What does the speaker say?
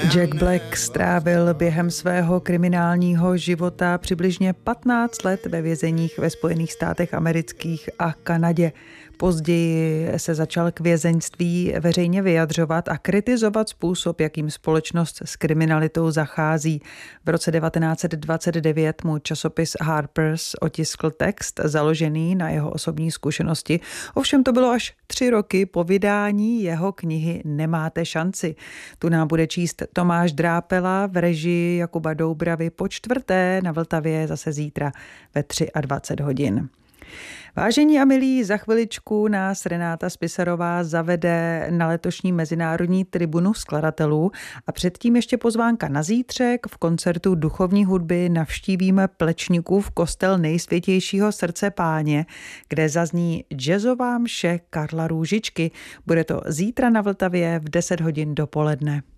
Jack Black strávil během svého kriminálního života přibližně 15 let ve vězeních ve Spojených státech amerických a Kanadě. Později se začal k vězeňství veřejně vyjadřovat a kritizovat způsob, jakým společnost s kriminalitou zachází. V roce 1929 mu časopis Harper's otiskl text založený na jeho osobní zkušenosti. Ovšem to bylo až 3 roky po vydání jeho knihy Nemáte šanci. Tu nám bude číst Tomáš Drápela v režii Jakuba Doubravy po 4. na Vltavě zase zítra ve 23 hodin. Vážení a milí, za chviličku nás Renáta Spisarová zavede na letošní mezinárodní tribunu skladatelů a předtím ještě pozvánka na zítřek. V koncertu duchovní hudby navštívíme Plečnikův kostel Nejsvětějšího srdce Páně, kde zazní jazzová mše Karla Růžičky. Bude to zítra na Vltavě v 10 hodin dopoledne.